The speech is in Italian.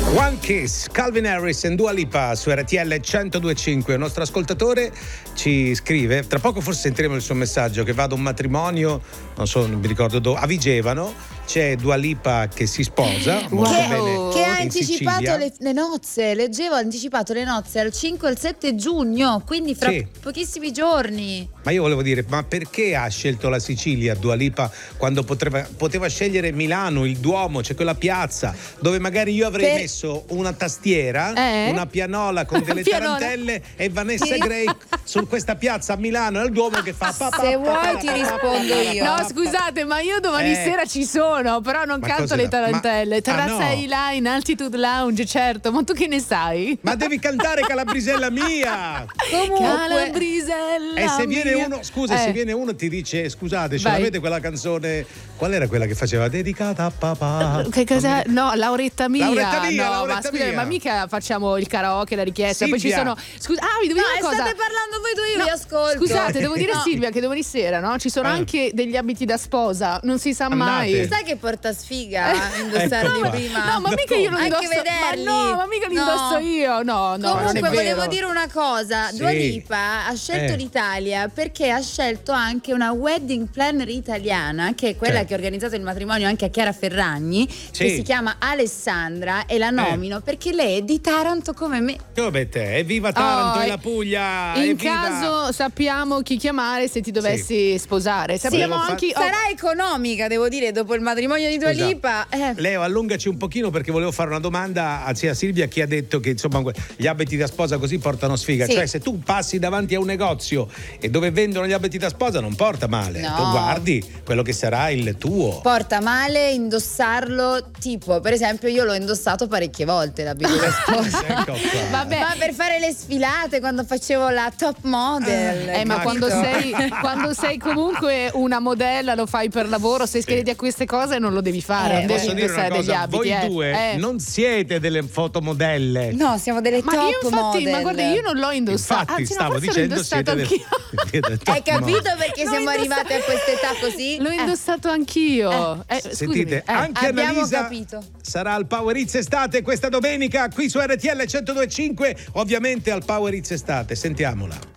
One Kiss, Calvin Harris e Dua Lipa su RTL 102.5. Il nostro ascoltatore ci scrive, tra poco forse sentiremo il suo messaggio, che va ad un matrimonio, non mi ricordo dove, a Vigevano, c'è Dua Lipa che si sposa, molto bene, che ha in anticipato Sicilia. le nozze, leggevo, ha anticipato le nozze al 5 e al 7 giugno, quindi fra Sì. pochissimi giorni. Ma io volevo dire, ma perché ha scelto la Sicilia Dua Lipa quando poteva scegliere Milano, il Duomo, c'è quella piazza dove magari io avrei messo una tastiera, una pianola con delle tarantelle e Vanessa Gray su questa piazza a Milano, al Duomo che fa Se vuoi ti rispondo io. No, scusate, ma io domani sera ci sono, però non canto le tarantelle. Sei là in Altitude Lounge, certo, ma tu che ne sai? Ma devi cantare Calabrisella mia! Comunque, Calabrisella E se viene mia. uno, se viene uno ti dice, scusate, ce l'avete quella canzone, qual era quella che faceva? Dedicata a papà. Che cosa? No, Lauretta mia. Lauretta mia, no, Lauretta ma scusate, mia. ma mica facciamo il karaoke, la richiesta. Silvia. Poi ci sono. Scusa, vi devo dire una cosa. state parlando voi due, io vi ascolto. Scusate, devo dire Silvia che domani sera, no? Ci sono anche degli abiti da sposa, non si sa mai. Sai che porta sfiga indossarli Ecco prima? No, ma mica io non Anche indosso. vederli. Ma mica li indosso io. No, non è Comunque vero. volevo dire una cosa, Dua Lipa ha scelto l'Italia perché ha scelto anche una wedding planner italiana, che è quella che ha organizzato il matrimonio anche a Chiara Ferragni, che si chiama Alessandra, e la nomino perché lei è di Taranto come me. Come te, evviva Taranto e la Puglia! In evviva. caso sappiamo chi chiamare se ti dovessi sposare. Sappiamo anche sarà economica, devo dire, dopo il matrimonio di Dua Lipa. Leo, allungaci un pochino perché volevo fare una domanda a Silvia, che ha detto che insomma gli abiti da sposa così portano sfiga. Cioè, se tu passi davanti a un negozio e dove vendono gli abiti da sposa non porta male. No. Tu guardi quello che sarà il tuo. Porta male indossarlo, tipo, per esempio, io l'ho indossato parecchie volte l'abito da sposa. Ecco qua. Vabbè. Ma per fare le sfilate, quando facevo la top model. ma quando sei comunque una modella, lo fai per lavoro, sei iscritti a queste cose non lo devi fare, non devi Posso dire una indossare degli cosa, abiti. voi due non siete delle fotomodelle. No, siamo delle Ma top io infatti, model. ma guarda, io non l'ho indossato. Infatti, Anzi, stavo no, forse dicendo l'ho indossato anch'io. Hai capito perché siamo arrivate a quest'età così? L'ho indossato anch'io. Sentite, anche abbiamo Annalisa capito. sarà al Power Hits Estate questa domenica qui su RTL 102.5, ovviamente al Power Hits Estate. Sentiamola.